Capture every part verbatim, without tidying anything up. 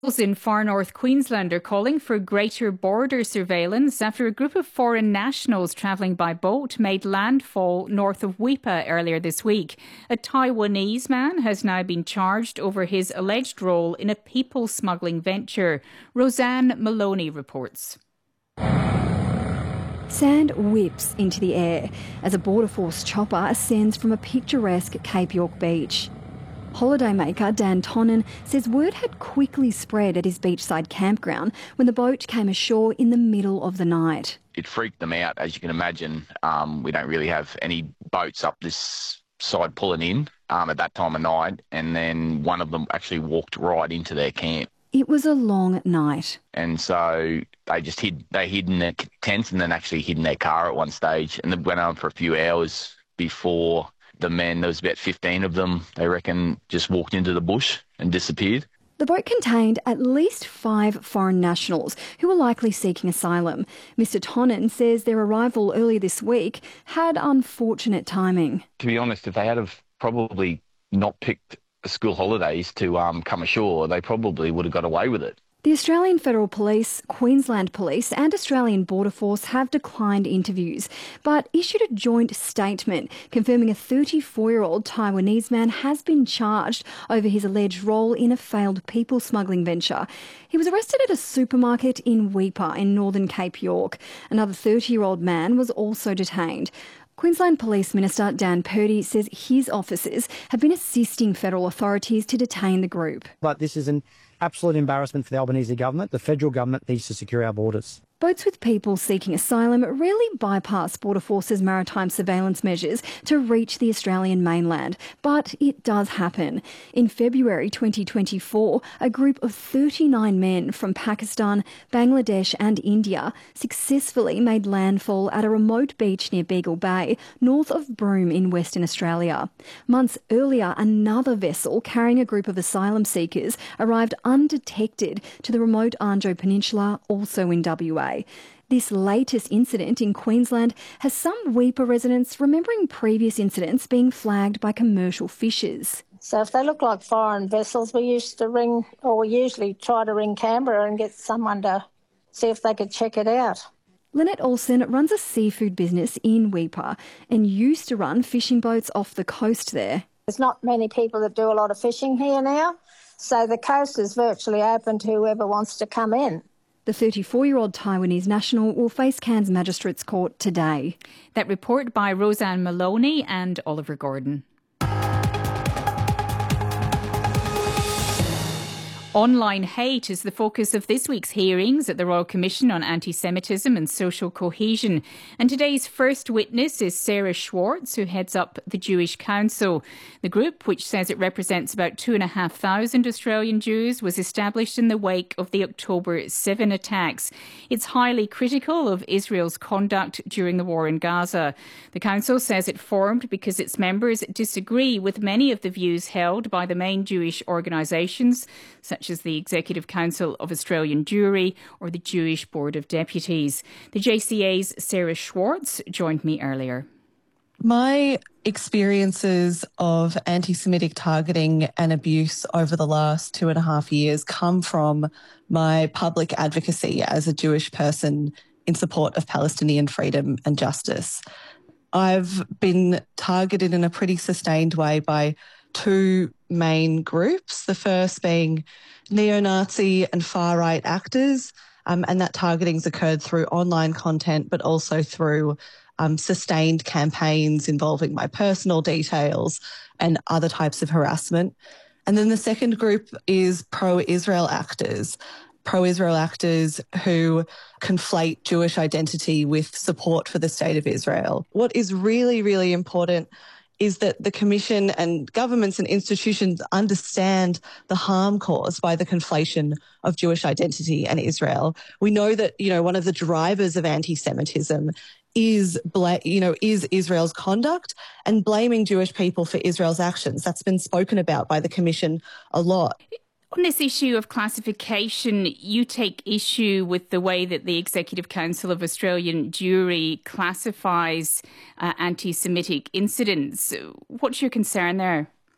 Those in far north Queensland are calling for greater border surveillance after a group of foreign nationals travelling by boat made landfall north of Weipa earlier this week. A Taiwanese man has now been charged over his alleged role in a people smuggling venture. Roseanne Maloney reports. Sand whips into the air as a Border Force chopper ascends from a picturesque Cape York beach. Holidaymaker Dan Tonnen says word had quickly spread at his beachside campground when the boat came ashore in the middle of the night. It freaked them out, as you can imagine. Um, we don't really have any boats up this side pulling in um, at that time of night, and then one of them actually walked right into their camp. It was a long night. And so they just hid, they hid in their tents and then actually hid in their car at one stage, and then went on for a few hours before the men, there was about fifteen of them, they reckon, just walked into the bush and disappeared. The boat contained at least five foreign nationals who were likely seeking asylum. Mister Tonnen says their arrival earlier this week had unfortunate timing. To be honest, if they had have probably not picked school holidays to um, come ashore, they probably would have got away with it. The Australian Federal Police, Queensland Police and Australian Border Force have declined interviews, but issued a joint statement confirming a thirty-four-year-old Taiwanese man has been charged over his alleged role in a failed people smuggling venture. He was arrested at a supermarket in Weipa in northern Cape York. Another thirty-year-old man was also detained. Queensland Police Minister Dan Purdy says his officers have been assisting federal authorities to detain the group. But this is an absolute embarrassment for the Albanese government. The federal government needs to secure our borders. Boats with people seeking asylum rarely bypass Border Force's maritime surveillance measures to reach the Australian mainland, but it does happen. In February twenty twenty-four, a group of thirty-nine men from Pakistan, Bangladesh and India successfully made landfall at a remote beach near Beagle Bay, north of Broome in Western Australia. Months earlier, another vessel carrying a group of asylum seekers arrived undetected to the remote Arnjo Peninsula, also in W A. This latest incident in Queensland has some Weipa residents remembering previous incidents being flagged by commercial fishers. So if they look like foreign vessels, we used to ring, or we usually try to ring Canberra and get someone to see if they could check it out. Lynette Olsen runs a seafood business in Weipa and used to run fishing boats off the coast there. There's not many people that do a lot of fishing here now, so the coast is virtually open to whoever wants to come in. The thirty-four-year-old Taiwanese national will face Cairns Magistrates Court today. That report by Roseanne Maloney and Oliver Gordon. Online hate is the focus of this week's hearings at the Royal Commission on Anti-Semitism and Social Cohesion. And today's first witness is Sarah Schwartz, who heads up the Jewish Council. The group, which says it represents about two and a half thousand Australian Jews, was established in the wake of the October seventh attacks. It's highly critical of Israel's conduct during the war in Gaza. The council says it formed because its members disagree with many of the views held by the main Jewish organisations, such as the Executive Council of Australian Jewry or the Jewish Board of Deputies. The J C A's Sarah Schwartz joined me earlier. My experiences of anti-Semitic targeting and abuse over the last two and a half years come from my public advocacy as a Jewish person in support of Palestinian freedom and justice. I've been targeted in a pretty sustained way by two main groups, the first being neo-Nazi and far-right actors, um, and that targeting's occurred through online content, but also through um, sustained campaigns involving my personal details and other types of harassment. And then the second group is pro-Israel actors, pro-Israel actors who conflate Jewish identity with support for the state of Israel. What is really, really important is that the Commission and governments and institutions understand the harm caused by the conflation of Jewish identity and Israel. We know that, you know, one of the drivers of anti-Semitism is, you know, is Israel's conduct, and blaming Jewish people for Israel's actions. That's been spoken about by the Commission a lot. On this issue of classification, you take issue with the way that the Executive Council of Australian Jewry classifies uh, anti-Semitic incidents. What's your concern there?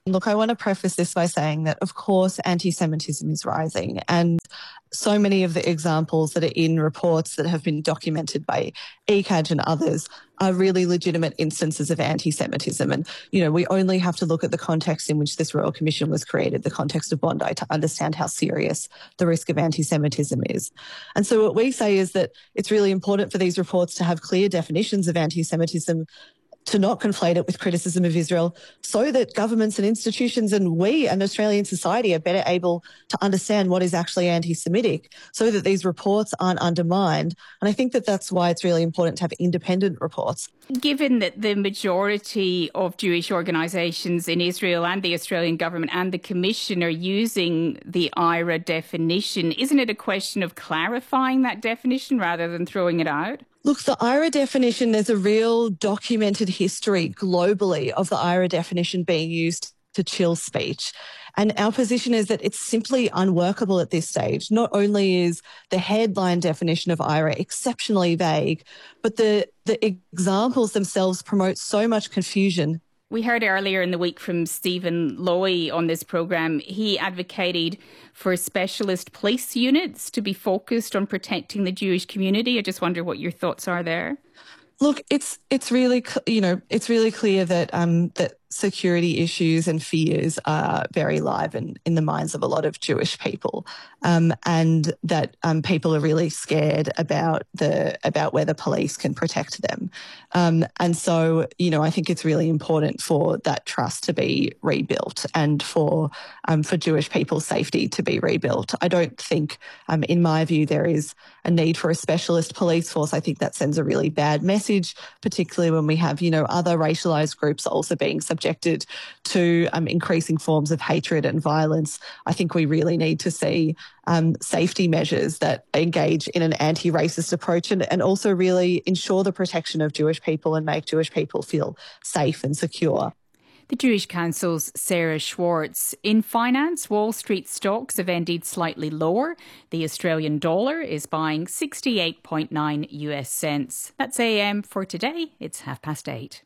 Look, I want to preface this by saying that, of course, anti-Semitism is rising, and so many of the examples that are in reports that have been documented by E C A G and others are really legitimate instances of anti-Semitism. And, you know, we only have to look at the context in which this Royal Commission was created, the context of Bondi, to understand how serious the risk of anti-Semitism is. And so what we say is that it's really important for these reports to have clear definitions of anti-Semitism, to not conflate it with criticism of Israel, so that governments and institutions and we and Australian society are better able to understand what is actually anti-Semitic, so that these reports aren't undermined. And I think that that's why it's really important to have independent reports. Given that the majority of Jewish organisations in Israel and the Australian government and the Commission are using the I R A definition, isn't it a question of clarifying that definition rather than throwing it out? Look, the I R A definition, there's a real documented history globally of the I R A definition being used to chill speech. And our position is that it's simply unworkable at this stage. Not only is the headline definition of I R A exceptionally vague, but the, the examples themselves promote so much confusion. We heard earlier in the week from Stephen Loy on this programme. He advocated for specialist police units to be focused on protecting the Jewish community. I just wonder what your thoughts are there. Look, it's it's really, you know, it's really clear that um, that security issues and fears are very live in, in the minds of a lot of Jewish people, um, and that um, people are really scared about the about whether police can protect them. Um, and so, you know, I think it's really important for that trust to be rebuilt and for um, for Jewish people's safety to be rebuilt. I don't think, um, in my view, there is a need for a specialist police force. I think that sends a really bad message, particularly when we have, you know, other racialised groups also being subjected to um, increasing forms of hatred and violence. I think we really need to see um, safety measures that engage in an anti-racist approach and, and also really ensure the protection of Jewish people and make Jewish people feel safe and secure. The Jewish Council's Sarah Schwartz. In finance, Wall Street stocks have ended slightly lower. The Australian dollar is buying sixty-eight point nine U S cents. That's A M for today. It's half past eight.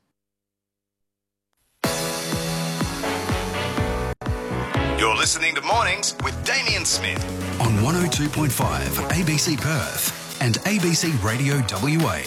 You're listening to Mornings with Damien Smith on one oh two point five A B C Perth and A B C Radio W A.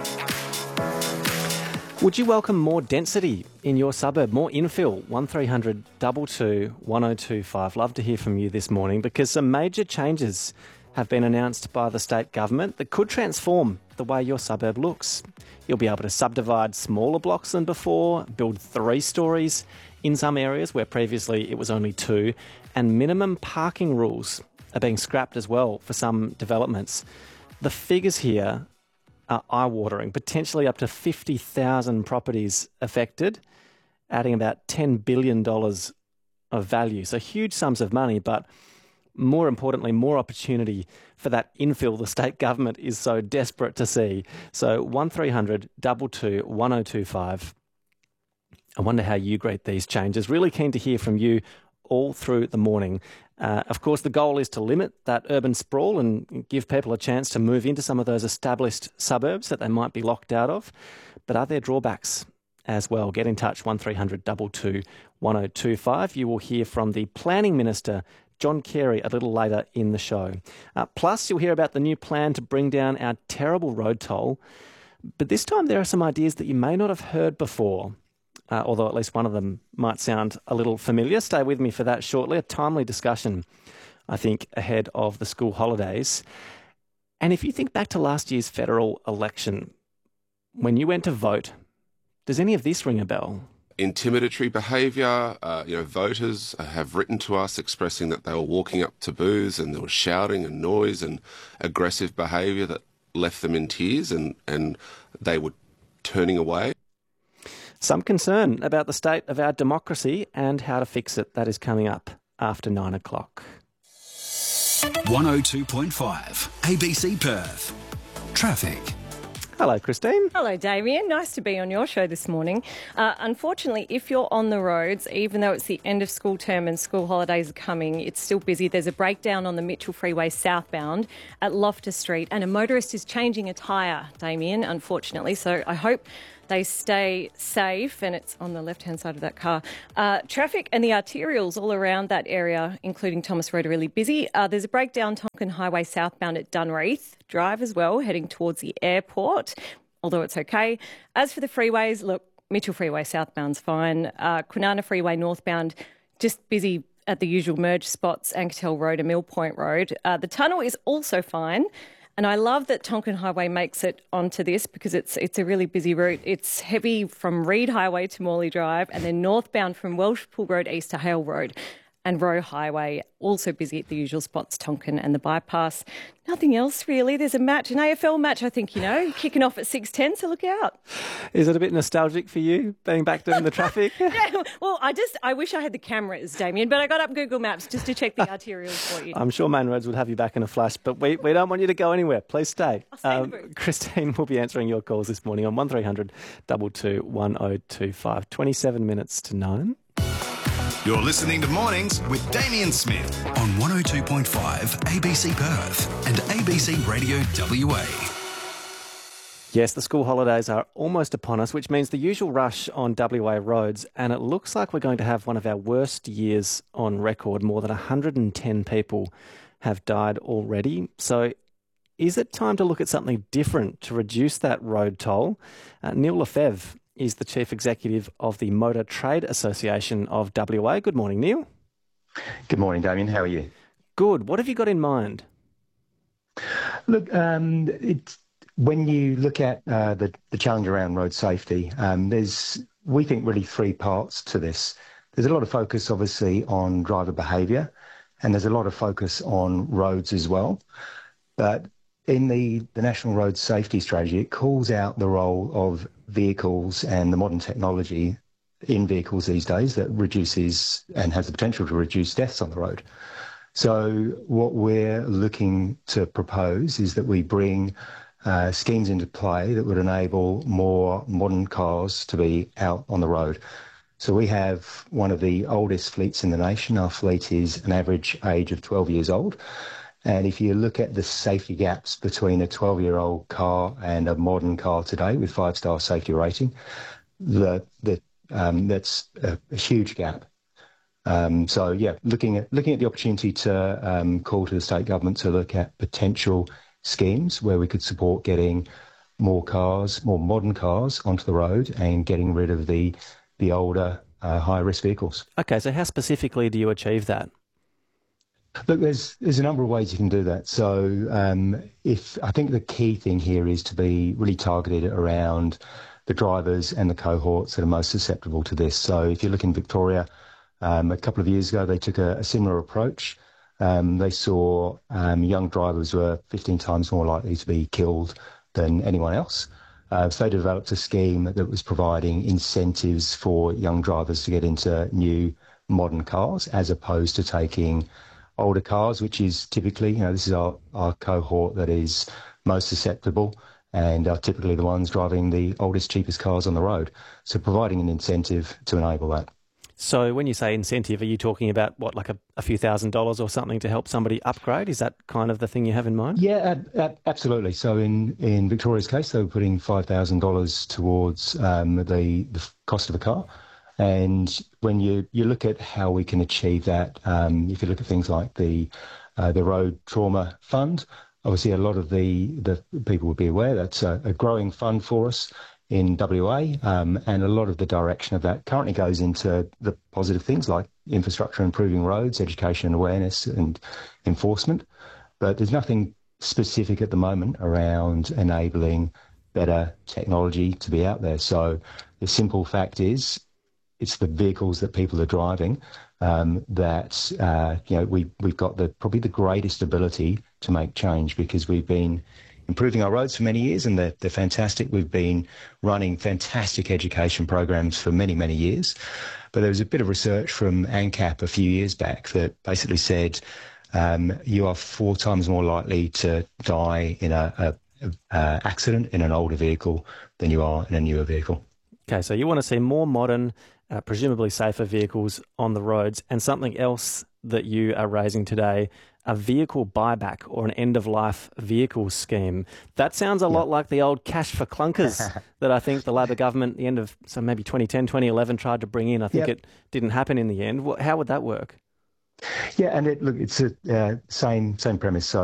Would you welcome more density in your suburb, more infill? one three hundred two two one oh two five. Love to hear from you this morning because some major changes have been announced by the state government that could transform the way your suburb looks. You'll be able to subdivide smaller blocks than before, build three stories in some areas where previously it was only two, and minimum parking rules are being scrapped as well for some developments. The figures here are eye-watering, potentially up to fifty thousand properties affected, adding about ten billion dollars of value. So huge sums of money, but more importantly, more opportunity for that infill the state government is so desperate to see. So one three hundred two two one oh two five. I wonder how you greet these changes. Really keen to hear from you all through the morning. Uh, of course, the goal is to limit that urban sprawl and give people a chance to move into some of those established suburbs that they might be locked out of. But are there drawbacks as well? Get in touch, one three hundred two two one oh two five. You will hear from the Planning Minister, John Carey, a little later in the show. Uh, plus, you'll hear about the new plan to bring down our terrible road toll. But this time there are some ideas that you may not have heard before. Uh, although at least one of them might sound a little familiar. Stay with me for that shortly. A timely discussion, I think, ahead of the school holidays. And if you think back to last year's federal election, when you went to vote, does any of this ring a bell? Intimidatory behaviour. Uh, you know, voters have written to us expressing that they were walking up to booths and there was shouting and noise and aggressive behaviour that left them in tears and, and they were turning away. Some concern about the state of our democracy and how to fix it. That is coming up after nine o'clock. one oh two point five A B C Perth. Traffic. Hello, Christine. Hello, Damien. Nice to be on your show this morning. Uh, unfortunately, if you're on the roads, even though it's the end of school term and school holidays are coming, it's still busy. There's a breakdown on the Mitchell Freeway southbound at Loftus Street and a motorist is changing a tyre, Damien, unfortunately. So I hope they stay safe, and it's on the left-hand side of that car. Uh, traffic and the arterials all around that area, including Thomas Road, are really busy. Uh, there's a breakdown Tonkin Highway southbound at Dunreath Drive as well, heading towards the airport, although it's okay. As for the freeways, look, Mitchell Freeway southbound's fine. Uh, Kwinana Freeway northbound, just busy at the usual merge spots, Anketel Road and Mill Point Road. Uh, the tunnel is also fine. And I love that Tonkin Highway makes it onto this because it's it's a really busy route. It's heavy from Reed Highway to Morley Drive and then northbound from Welshpool Road east to Hale Road. And Roe Highway, also busy at the usual spots, Tonkin and the bypass. Nothing else really. There's a match, an A F L match, I think, you know, kicking off at six ten, so look out. Is it a bit nostalgic for you, being back in the traffic? Yeah, well, I just, I wish I had the cameras, Damien, but I got up Google Maps just to check the arterials for you. I'm sure Main Roads would have you back in a flash, but we, we don't want you to go anywhere. Please stay. I'll stay um, in the booth. Christine will be answering your calls this morning on one three hundred, two two, one oh two five. twenty-seven minutes to nine. You're listening to Mornings with Damien Smith on one oh two point five A B C Perth and A B C Radio W A. Yes, the school holidays are almost upon us, which means the usual rush on W A roads, and it looks like we're going to have one of our worst years on record. More than one hundred ten people have died already. So is it time to look at something different to reduce that road toll? Uh, Neil Lefebvre is the Chief Executive of the Motor Trade Association of W A. Good morning, Neil. Good morning, Damien. How are you? Good. What have you got in mind? Look, um, it's, when you look at uh, the, the challenge around road safety, um, there's, we think, really three parts to this. There's a lot of focus, obviously, on driver behaviour, and there's a lot of focus on roads as well. But in the, the National Road Safety Strategy, it calls out the role of vehicles and the modern technology in vehicles these days that reduces and has the potential to reduce deaths on the road. So what we're looking to propose is that we bring uh, schemes into play that would enable more modern cars to be out on the road. So we have one of the oldest fleets in the nation. Our fleet is an average age of twelve years old. And if you look at the safety gaps between a twelve-year-old car and a modern car today with five-star safety rating, the, the, um, that's a, a huge gap. Um, so, yeah, looking at looking at the opportunity to um, call to the state government to look at potential schemes where we could support getting more cars, more modern cars onto the road and getting rid of the, the older, uh, high-risk vehicles. Okay, so how specifically do you achieve that? Look, there's there's a number of ways you can do that. So um, if I think the key thing here is to be really targeted around the drivers and the cohorts that are most susceptible to this. So if you look in Victoria, um, a couple of years ago, they took a, a similar approach. Um, they saw um, young drivers were fifteen times more likely to be killed than anyone else. Uh, so they developed a scheme that was providing incentives for young drivers to get into new modern cars as opposed to taking older cars, which is typically, you know, this is our, our cohort that is most susceptible and are typically the ones driving the oldest, cheapest cars on the road. So providing an incentive to enable that. So when you say incentive, are you talking about, what, like a, a few thousand dollars or something to help somebody upgrade? Is that kind of the thing you have in mind? Yeah, ab- ab- absolutely. So in, in Victoria's case, they were putting five thousand dollars towards um, the, the cost of a car. And when you, you look at how we can achieve that, um, if you look at things like the uh, the Road Trauma Fund, obviously a lot of the, the people would be aware that's a, a growing fund for us in W A, um, and a lot of the direction of that currently goes into the positive things like infrastructure, improving roads, education and awareness and enforcement. But there's nothing specific at the moment around enabling better technology to be out there. So the simple fact is, it's the vehicles that people are driving um, that, uh, you know, we, we've got the probably the greatest ability to make change because we've been improving our roads for many years and they're, they're fantastic. We've been running fantastic education programs for many, many years. But there was a bit of research from ANCAP a few years back that basically said um, you are four times more likely to die in a, a, a, a accident in an older vehicle than you are in a newer vehicle. Okay, so you want to see more modern, uh, presumably safer vehicles on the roads, and something else that you are raising today a vehicle buyback or an end-of-life vehicle scheme. That sounds a yeah. lot like the old cash for clunkers that I think the Labor government at the end of so maybe twenty ten, twenty eleven tried to bring in. I think yep. it didn't happen in the end. How would that work? Yeah, and it, look, it's the uh, same same premise. So